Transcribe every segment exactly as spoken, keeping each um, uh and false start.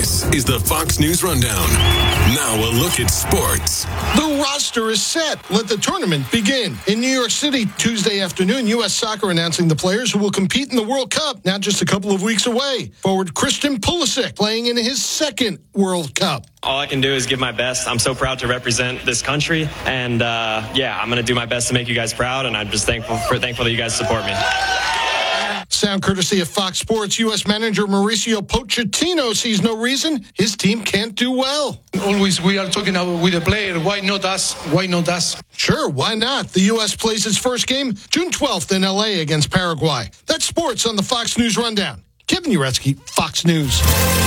This is the Fox News Rundown. Now a look at sports. The roster is set. Let the tournament begin. In New York City, Tuesday afternoon, U S Soccer announcing the players who will compete in the World Cup, now just a couple of weeks away. Forward Christian Pulisic playing in his second World Cup. All I can do is give my best. I'm so proud to represent this country. And, uh, yeah, I'm going to do my best to make you guys proud. And I'm just thankful for thankful that you guys support me. Sound courtesy of Fox Sports. U S manager Mauricio Pochettino sees no reason his team can't do well. Always we are talking about with the player. Why not us? Why not us? Sure, why not? The U S plays its first game June twelfth in L A against Paraguay. That's sports on the Fox News Rundown. Kevin Uretsky, Fox News.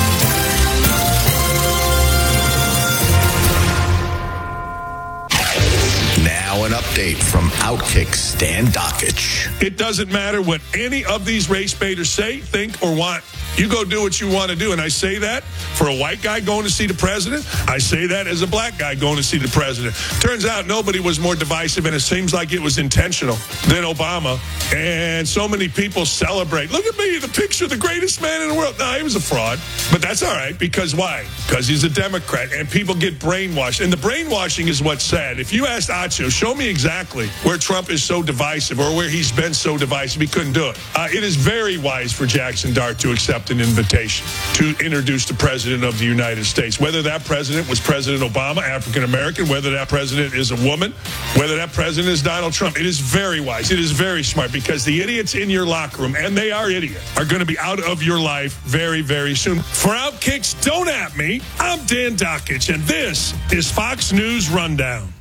Now an update from Outkick Stan Dakich. It doesn't matter what any of these race baiters say, think, or want. You go do what you want to do. And I say that for a white guy going to see the president. I say that as a black guy going to see the president. Turns out nobody was more divisive, and it seems like it was intentional, than Obama. And so many people celebrate. Look at me, the picture of the greatest man in the world. No, he was a fraud. But that's all right, because why? Because he's a Democrat, and people get brainwashed. And the brainwashing is what's sad. If you asked Acho, show me exactly where Trump is so divisive or where he's been so divisive, he couldn't do it. Uh, it is very wise for Jackson Dart to accept an invitation to introduce the president of the United States. Whether that president was President Obama, African-American, whether that president is a woman, whether that president is Donald Trump, it is very wise. It is very smart, because the idiots in your locker room, and they are idiots, are going to be out of your life very, very soon. For Outkicks, don't at me. I'm Dan Dakich, and this is Fox News Rundown.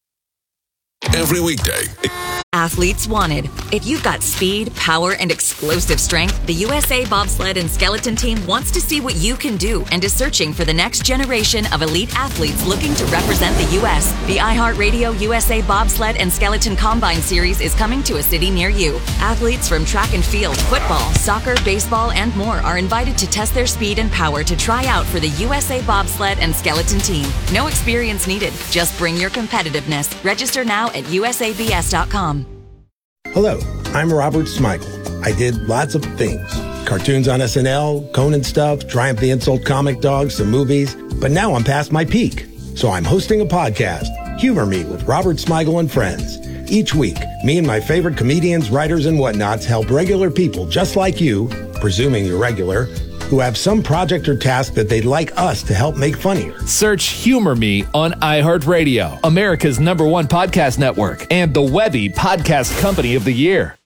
Every weekday. Athletes wanted. If you've got speed, power, and explosive strength, the U S A Bobsled and Skeleton Team wants to see what you can do and is searching for the next generation of elite athletes looking to represent the U S The iHeartRadio U S A Bobsled and Skeleton Combine Series is coming to a city near you. Athletes from track and field, football, soccer, baseball, and more are invited to test their speed and power to try out for the U S A Bobsled and Skeleton Team. No experience needed. Just bring your competitiveness. Register now at U S A B S dot com. Hello, I'm Robert Smigel. I did lots of things. Cartoons on S N L, Conan stuff, Triumph the Insult comic dogs, some movies. But now I'm past my peak. So I'm hosting a podcast, Humor Me with Robert Smigel and Friends. Each week, me and my favorite comedians, writers, and whatnots help regular people just like you, presuming you're regular, who have some project or task that they'd like us to help make funnier. Search Humor Me on iHeartRadio, America's number one podcast network, and the Webby Podcast Company of the Year.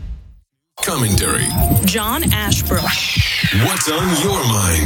Commentary. John Ashbrook. What's on your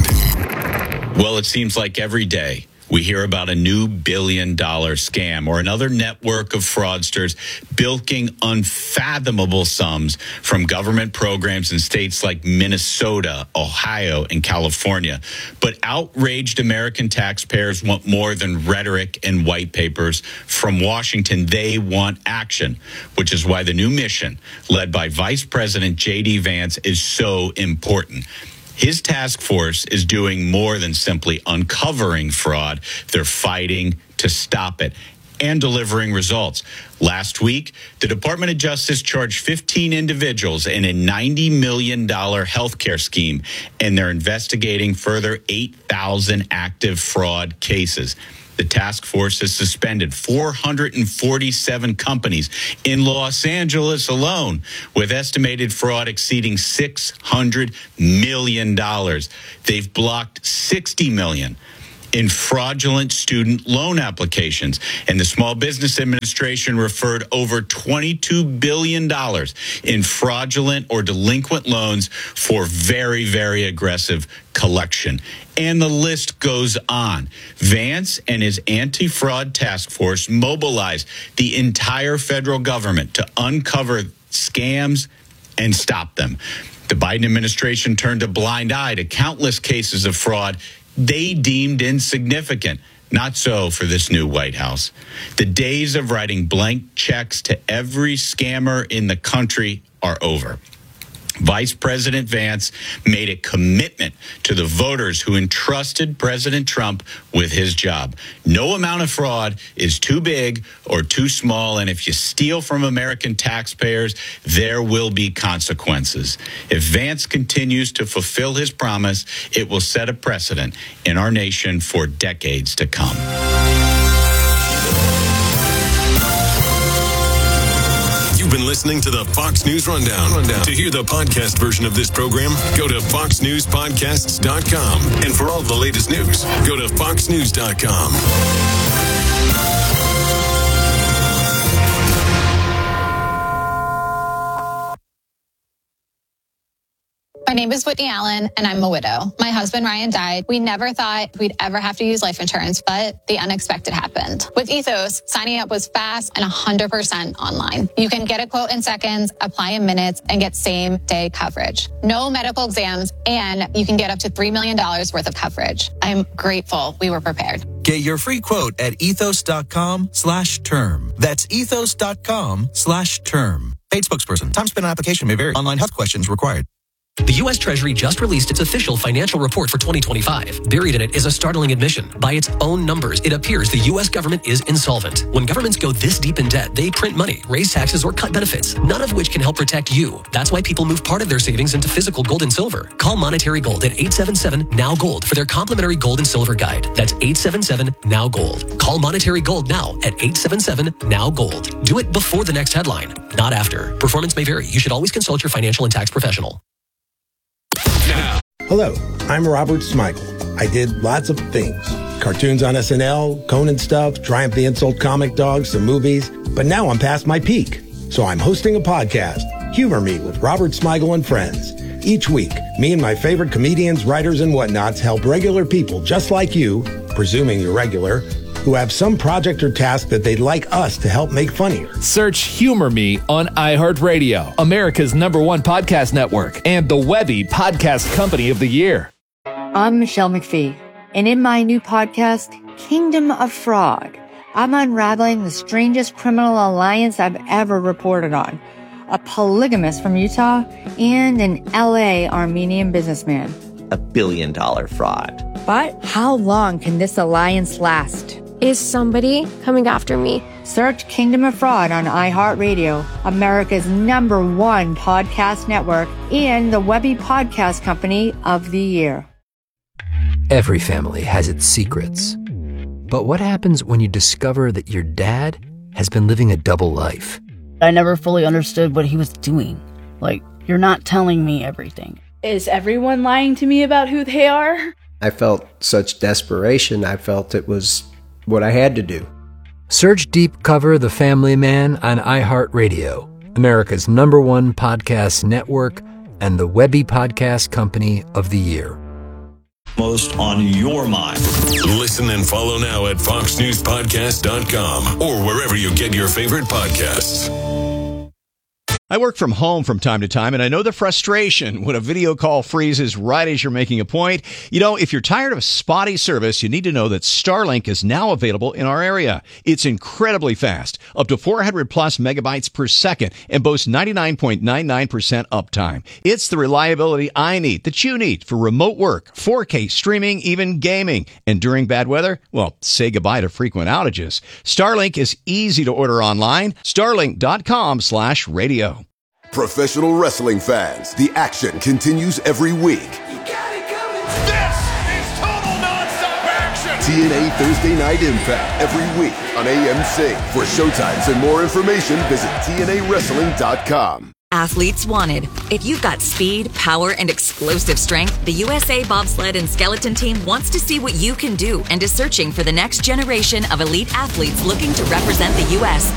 mind? Well, it seems like every day we hear about a new billion-dollar scam or another network of fraudsters bilking unfathomable sums from government programs in states like Minnesota, Ohio, and California. But outraged American taxpayers want more than rhetoric and white papers from Washington. They want action, which is why the new mission led by Vice President J D Vance is so important. His task force is doing more than simply uncovering fraud. They're fighting to stop it and delivering results. Last week, the Department of Justice charged fifteen individuals in a ninety million dollars healthcare scheme, and they're investigating further eight thousand active fraud cases. The task force has suspended four hundred forty-seven companies in Los Angeles alone, with estimated fraud exceeding six hundred million dollars. They've blocked sixty million dollars in fraudulent student loan applications. And the Small Business Administration referred over twenty-two billion dollars in fraudulent or delinquent loans for very, very aggressive collection. And the list goes on. Vance and his anti-fraud task force mobilized the entire federal government to uncover scams and stop them. The Biden administration turned a blind eye to countless cases of fraud they deemed insignificant. Not so for this new White House. The days of writing blank checks to every scammer in the country are over. Vice President Vance made a commitment to the voters who entrusted President Trump with his job. No amount of fraud is too big or too small, and if you steal from American taxpayers, there will be consequences. If Vance continues to fulfill his promise, it will set a precedent in our nation for decades to come. You've been listening to the Fox News Rundown. Rundown. To hear the podcast version of this program, go to fox news podcasts dot com. And for all the latest news, go to fox news dot com. My name is Whitney Allen, and I'm a widow. My husband, Ryan, died. We never thought we'd ever have to use life insurance, but the unexpected happened. With Ethos, signing up was fast and one hundred percent online. You can get a quote in seconds, apply in minutes, and get same-day coverage. No medical exams, and you can get up to three million dollars worth of coverage. I'm grateful we were prepared. Get your free quote at ethos.com slash term. That's ethos.com slash term. Paid spokesperson. Time spent on application may vary. Online health questions required. The U S Treasury just released its official financial report for twenty twenty-five. Buried in it is a startling admission. By its own numbers, it appears the U S government is insolvent. When governments go this deep in debt, they print money, raise taxes, or cut benefits, none of which can help protect you. That's why people move part of their savings into physical gold and silver. Call Monetary Gold at eight seven seven, N O W Gold for their complimentary gold and silver guide. That's eight seven seven, N O W Gold. Call Monetary Gold now at eight seven seven, N O W Gold. Do it before the next headline, not after. Performance may vary. You should always consult your financial and tax professional. Now. Hello, I'm Robert Smigel. I did lots of things. Cartoons on S N L, Conan stuff, Triumph the Insult Comic Dogs, some movies. But now I'm past my peak. So I'm hosting a podcast, Humor Me with Robert Smigel and Friends. Each week, me and my favorite comedians, writers, and whatnots help regular people just like you, presuming you're regular, who have some project or task that they'd like us to help make funnier. Search Humor Me on iHeartRadio, America's number one podcast network, and the Webby Podcast Company of the Year. I'm Michelle McPhee, and in my new podcast, Kingdom of Fraud, I'm unraveling the strangest criminal alliance I've ever reported on. A polygamist from Utah and an L A Armenian businessman. A billion dollar fraud. But how long can this alliance last? Is somebody coming after me? Search Kingdom of Fraud on iHeartRadio, America's number one podcast network, and the Webby Podcast Company of the Year. Every family has its secrets. But what happens when you discover that your dad has been living a double life? I never fully understood what he was doing. Like, you're not telling me everything. Is everyone lying to me about who they are? I felt such desperation. I felt it was what I had to do. Search Deep Cover The Family Man on iHeartRadio, America's number one podcast network, and the Webby Podcast Company of the Year. Most on your mind. Listen and follow now at fox news podcast dot com or wherever you get your favorite podcasts. I work from home from time to time, and I know the frustration when a video call freezes right as you're making a point. You know, if you're tired of spotty service, you need to know that Starlink is now available in our area. It's incredibly fast, up to four hundred plus megabytes per second, and boasts ninety-nine point nine nine percent uptime. It's the reliability I need, that you need, for remote work, four K streaming, even gaming. And during bad weather, well, say goodbye to frequent outages. Starlink is easy to order online. Starlink.com slash radio. Professional wrestling fans, the action continues every week. You got it coming. This is total nonstop action. T N A Thursday Night Impact every week on A M C. For showtimes and more information, visit T N A wrestling dot com. Athletes wanted. If you've got speed, power, and explosive strength, the U S A Bobsled and Skeleton Team wants to see what you can do and is searching for the next generation of elite athletes looking to represent the U S